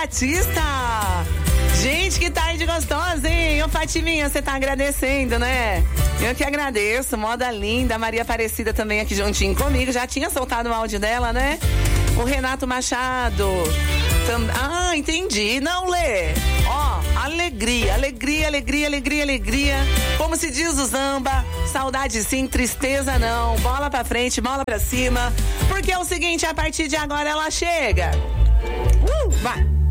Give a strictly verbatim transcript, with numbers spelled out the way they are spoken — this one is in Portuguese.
Batista. Gente, que tarde gostosa, hein? Ô, Fatiminha, você tá agradecendo, né? Eu que agradeço, moda linda. Maria Aparecida também aqui juntinho comigo. Já tinha soltado o áudio dela, né? O Renato Machado. Tam... Ah, entendi. Não, Lê. Ó, alegria, alegria, alegria, alegria, alegria. Como se diz o Zamba, saudade sim, tristeza não. Bola pra frente, bola pra cima. Porque é o seguinte, a partir de agora ela chega. Uh, vai.